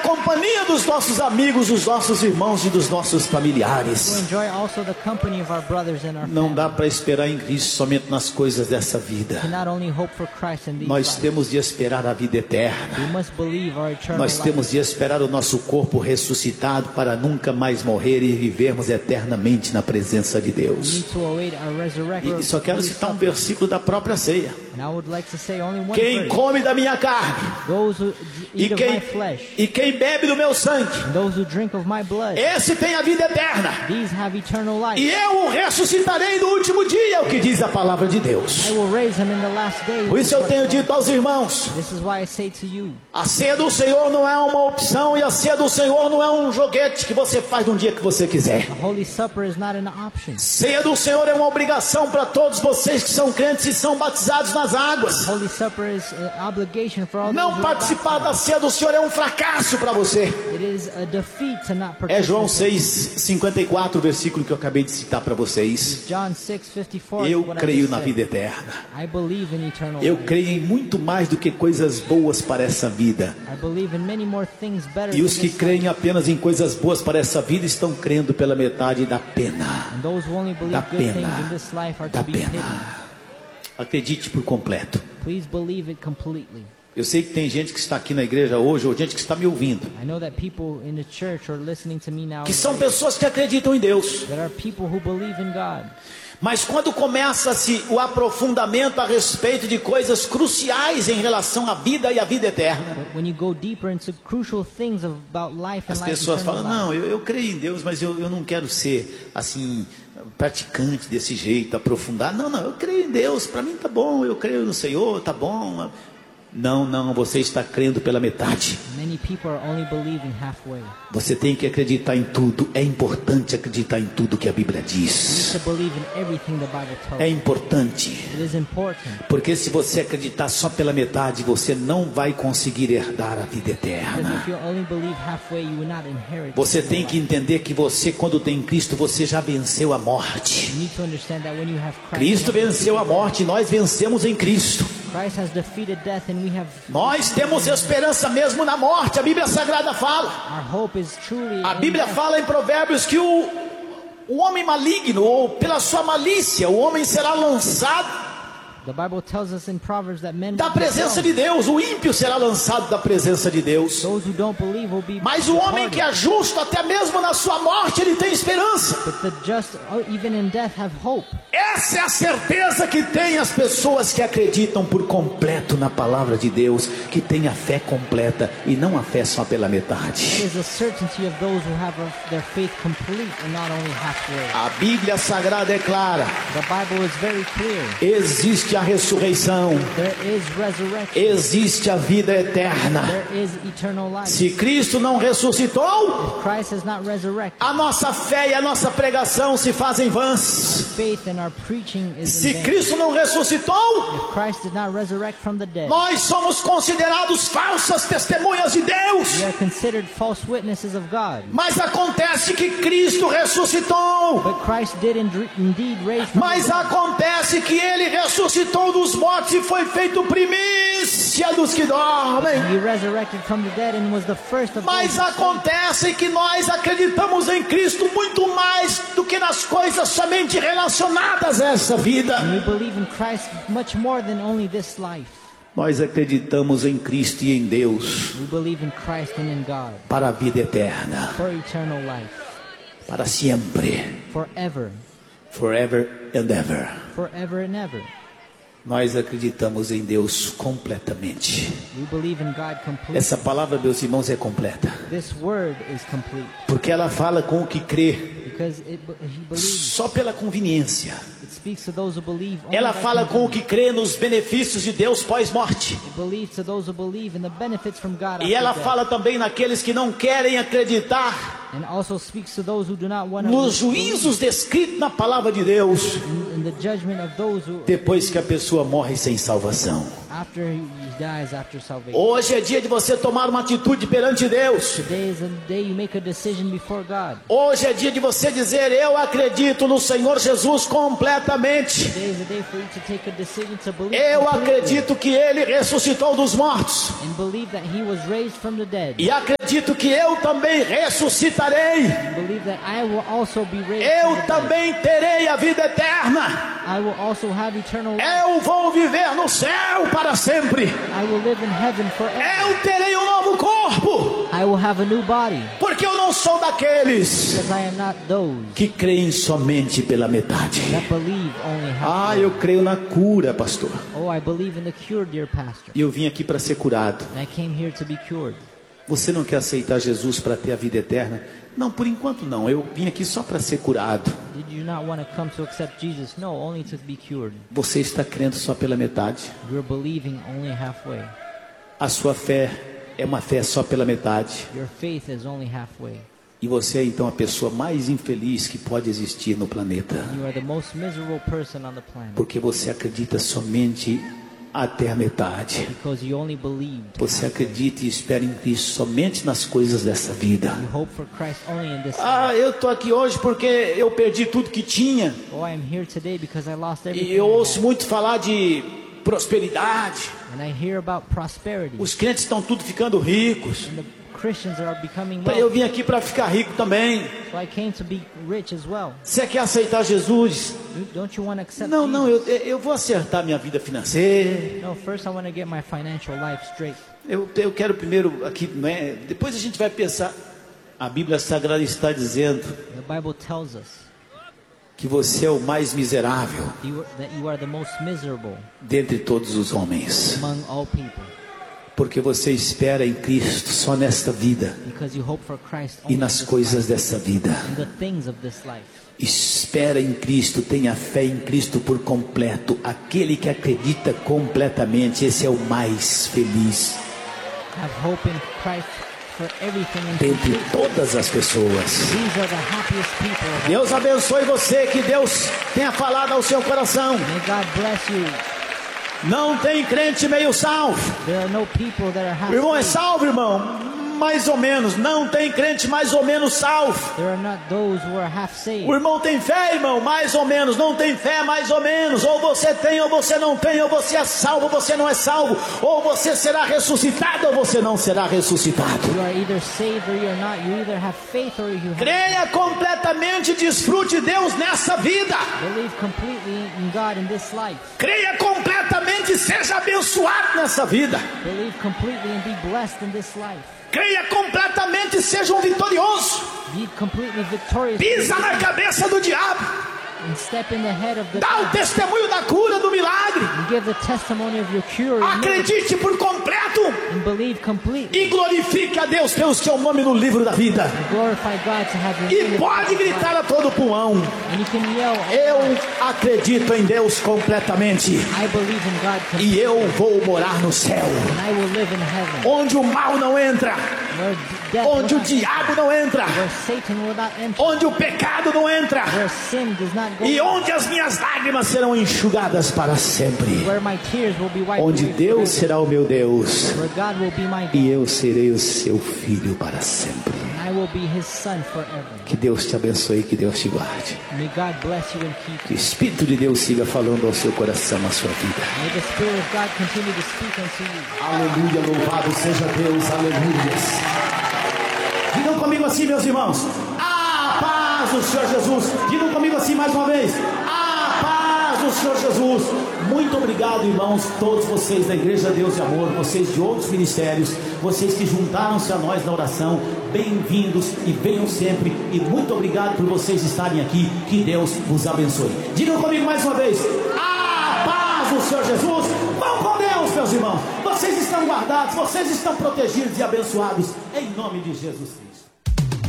companhia dos nossos amigos, dos nossos irmãos e dos nossos familiares. Não dá para esperar em Cristo somente nas coisas dessa vida. Nós temos de esperar a vida eterna. Nós temos de esperar o nosso corpo ressuscitado para nunca mais morrer e vivermos eternamente na presença de Deus. E só quero citar um versículo da própria ceia. Quem come da minha carne e quem bebe do meu sangue, esse tem a vida eterna, e eu o ressuscitarei no último dia, é o que diz a palavra de Deus. Por isso eu tenho dito aos irmãos, a ceia do Senhor não é uma opção, e a ceia do Senhor não é um joguete que você faz no dia que você quiser. Ceia do Senhor é uma obrigação para todos vocês que são crentes e são batizados nas águas. Não participar da ceia do Senhor é um fracasso para você. É João 6:54, o versículo que eu acabei de citar para vocês. Eu creio na vida eterna. Eu creio em muito mais do que coisas boas para essa vida. E os que creem apenas em coisas boas para essa vida estão crendo pela metade da pena. Da pena. Da pena. Acredite por completo. Eu sei que tem gente que está aqui na igreja hoje, ou gente que está me ouvindo, que são pessoas que acreditam em Deus. Mas quando começa-se o aprofundamento a respeito de coisas cruciais em relação à vida e à vida eterna, as pessoas falam, não, eu creio em Deus, mas eu não quero ser assim, praticante desse jeito, aprofundar. Não, eu creio em Deus, para mim tá bom, eu creio no Senhor, tá bom. Não, você está crendo pela metade. Você tem que acreditar em tudo. É importante acreditar em tudo que a Bíblia diz. É importante. Porque se você acreditar só pela metade, você não vai conseguir herdar a vida eterna. Você tem que entender que você, quando tem Cristo, você já venceu a morte. Cristo venceu a morte e nós vencemos em Cristo. Nós temos esperança mesmo na morte. A Bíblia Sagrada fala. A Bíblia fala em Provérbios que o homem maligno, ou pela sua malícia, o homem será lançado da presença de Deus. O ímpio será lançado da presença de Deus. Mas o homem que é justo, até mesmo na sua morte, ele tem esperança. Essa é a certeza que tem as pessoas que acreditam por completo na palavra de Deus, que tem a fé completa e não a fé só pela metade. A Bíblia Sagrada é clara. Existe a ressurreição, existe a vida eterna. Se Cristo não ressuscitou, a nossa fé e a nossa pregação se fazem vãs. Se Cristo não ressuscitou, nós somos considerados falsas testemunhas de Deus. Mas acontece que Cristo ressuscitou. Mas acontece que Ele ressuscitou dos mortos e foi feito primícia dos que dormem. Mas acontece que nós acreditamos em Cristo muito mais do que nas coisas somente relacionadas a essa vida. Nós acreditamos em Cristo e em Deus para a vida eterna, para sempre, forever and ever. Nós acreditamos em Deus completamente. Essa palavra, meus irmãos, é completa. Porque ela fala com o que crê só pela conveniência. Ela fala com o que crê nos benefícios de Deus pós-morte. E ela fala também naqueles que não querem acreditar And also speaks to those who do not want to Nos juízos descritos na palavra de Deus, in the judgment of those who, depois que a pessoa morre sem salvação. after he dies after salvation. Hoje é dia de você tomar uma atitude perante Deus. Today is a day you make a decision before God. Hoje é dia de você dizer: eu acredito no Senhor Jesus completamente. Today is a day for you to take a decision to believe Eu completely acredito que Ele ressuscitou dos mortos. and believe that he was raised from the dead. E acredito que eu também ressuscitarei. And believe that I will also be raised Eu from the dead. também terei a vida eterna. I will also have eternal life. Eu vou viver no céu para sempre. I will live in heaven forever. Eu terei um novo corpo. I will have a new body Porque eu não sou daqueles because I am not those que creem somente pela metade. that believe only Ah, half. eu creio na cura, pastor. Oh, I believe in the cure, dear pastor. E eu vim aqui para ser curado. And I came here to be cured. Você não quer aceitar Jesus para ter a vida eterna? Não, por enquanto não. Eu vim aqui só para ser curado. Did you not want to come to accept Jesus? No, only to be cured. Você está crendo só pela metade. You're believing only halfway. A sua fé é uma fé só pela metade. Your faith is only halfway. E você é então a pessoa mais infeliz que pode existir no planeta. You are the most miserable person on the planet Porque você acredita somente até a metade. because you only believed. Você acredita e espera em Cristo somente nas coisas dessa vida. You hope for Christ only in this Ah, life. eu estou aqui hoje porque eu perdi tudo que tinha. Oh, I am here today because I lost E everything. eu I ouço had. muito falar de prosperidade. And I hear about prosperity. Os crentes estão tudo ficando ricos. And the Christians are becoming Eu wealthy. vim aqui para ficar rico também. So I came to be rich as well. Você quer aceitar Jesus? Don't you want to accept Não, Jesus? não, eu vou acertar minha vida financeira. No, first I want to get my financial life straight. Eu quero primeiro aqui, não é? Depois a gente vai pensar. A Bíblia Sagrada está dizendo The Bible tells us que você é o mais miserável that you are the most miserable dentre todos os homens, among all people porque você espera em Cristo só nesta vida because you hope for Christ e only in nas this coisas life, dessa vida. in the things of this life. Espera em Cristo, tenha fé em Cristo por completo. Aquele que acredita completamente, esse é o mais feliz Have hope in Christ for everything and dentre complete. todas as pessoas. These are the happiest people. Deus abençoe você, que Deus tenha falado ao seu coração. May God bless you. Não tem crente meio salvo. There are no people that are half O irmão é saved. salvo, irmão? Mais ou menos. Não tem crente mais ou menos salvo. There are not those who are half saved. O irmão tem fé, irmão? Mais ou menos. Não tem fé, mais ou menos. Ou você tem, ou você não tem. Ou você é salvo, ou você não é salvo. Ou você será ressuscitado, ou você não será ressuscitado. You are either saved or you are not. You either have faith or you have. Creia completamente, desfrute Deus nessa vida. Believe completely in God in this life. Creia completamente, seja abençoado nessa vida. Believe completely and be blessed in this life. Creia completamente, seja um vitorioso. Be completely victorious. Pisa na cabeça do diabo. And step in the head of the Dá o testemunho da cura, do milagre. and give the testimony of your cure and Acredite por completo believe completely. e glorifique a Deus pelo seu nome no livro da vida. Glorify God to have your E name in pode the life. gritar a todo pulmão: And you can yell, eu acredito em Deus completamente. I believe in God completely, E eu vou morar no céu, and I will live in heaven. onde o mal não entra, Where death onde will o not, diabo não entra, where Satan will not enter, onde o pecado não entra, where sin does not go, e onde as minhas lágrimas serão enxugadas para sempre, where my tears will be wiped onde away Deus forever, será o meu Deus where God will be my e God, eu serei o seu filho para sempre. and I will be His son forever. Que Deus te abençoe, que Deus te guarde. May God bless you and keep Que o you. Espírito de Deus siga falando ao seu coração, à sua vida. May the Spirit of God continue to speak unto you. Aleluia, louvado seja Deus, aleluia. Digam comigo assim, meus irmãos: a paz do Senhor Jesus. Digam comigo assim mais uma vez: a paz do Senhor Jesus. Muito obrigado, irmãos, todos vocês da Igreja Deus e Amor, vocês de outros ministérios, vocês que juntaram-se a nós na oração. Bem-vindos e venham sempre. E muito obrigado por vocês estarem aqui. Que Deus vos abençoe. Digam comigo mais uma vez: a paz do Senhor Jesus. Vão com Deus, meus irmãos. Vocês estão guardados, vocês estão protegidos e abençoados em nome de Jesus Cristo.